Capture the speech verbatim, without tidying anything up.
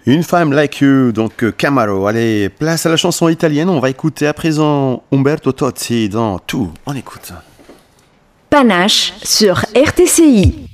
Une femme like you, donc euh, Camaro. Allez, place à la chanson italienne. On va écouter à présent Umberto Tozzi dans Tout. On écoute. Panache sur R T C I.